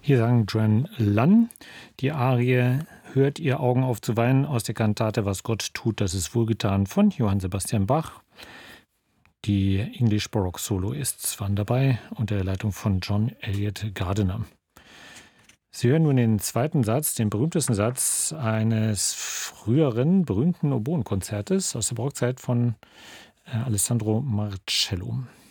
Hier sang Joan Lunn die Arie »Hört ihr Augen auf zu weinen« aus der Kantate »Was Gott tut, das ist wohlgetan« von Johann Sebastian Bach. Die English Baroque Soloists waren dabei unter der Leitung von John Eliot Gardiner. Sie hören nun den zweiten Satz, den berühmtesten Satz eines früheren berühmten Oboenkonzertes aus der Barockzeit von Alessandro Marcello.